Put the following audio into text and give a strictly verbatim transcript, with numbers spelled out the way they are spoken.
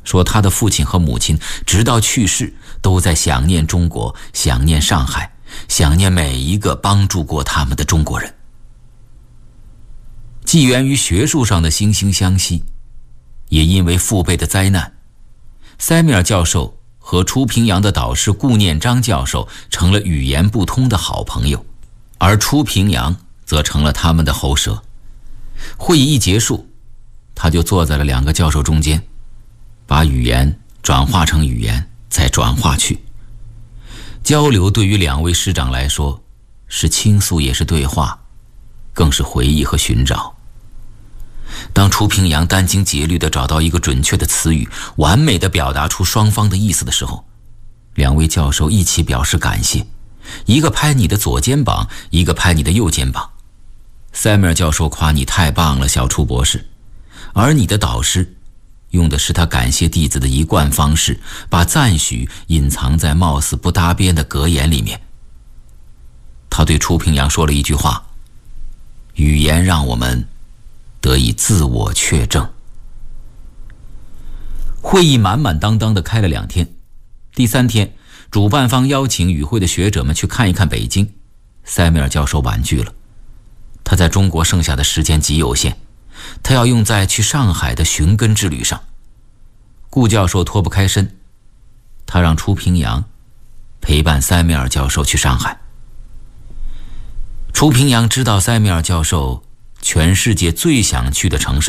说他的父亲和母亲直到去世都在想念中国，想念上海，想念每一个帮助过他们的中国人。既源于学术上的惺惺相惜，也因为父辈的灾难，塞缪尔教授和初平洋的导师顾念章教授成了语言不通的好朋友，而初平洋则成了他们的喉舌。会议一结束，他就坐在了两个教授中间，把语言转化成语言，再转化去。交流对于两位师长来说，是倾诉也是对话，更是回忆和寻找。当初平洋殚精竭虑地找到一个准确的词语，完美地表达出双方的意思的时候，两位教授一起表示感谢，一个拍你的左肩膀，一个拍你的右肩膀。塞缪尔教授夸你太棒了，小初博士，而你的导师用的是他感谢弟子的一贯方式，把赞许隐藏在貌似不搭边的格言里面。他对初平洋说了一句话：语言让我们得以自我确证。会议满满当当的开了两天，第三天，主办方邀请与会的学者们去看一看北京。塞缪尔教授婉拒了，他在中国剩下的时间极有限，他要用在去上海的寻根之旅上。顾教授脱不开身，他让初平洋陪伴塞缪尔教授去上海。初平洋知道塞缪尔教授全世界最想去的城市